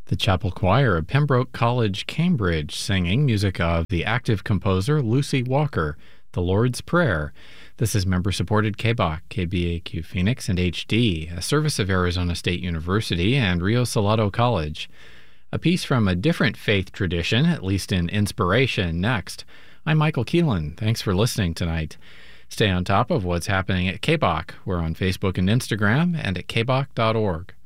The Chapel Choir of Pembroke College, Cambridge, singing music of the active composer Lucy Walker, The Lord's Prayer. This is member-supported KBOC, KBAQ Phoenix, and HD, a service of Arizona State University and Rio Salado College. A piece from a different faith tradition, at least in inspiration, next. I'm Michael Keelan. Thanks for listening tonight. Stay on top of what's happening at KBOC. We're on Facebook and Instagram and at kbok.org.